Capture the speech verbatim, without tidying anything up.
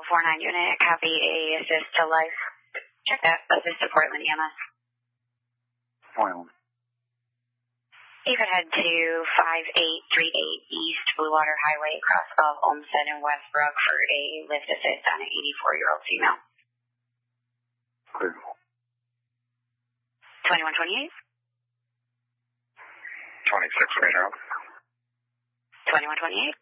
four nine unit, copy a assist to life. Check that, assist to Portland E M S. Portland. You could head to five eight three eight East Blue Water Highway, Crossgulf, Olmsted, and Westbrook for a lift assist on an eighty-four-year-old female. Clear. twenty-one twenty-eight. twenty-six radar. twenty-one twenty-eight.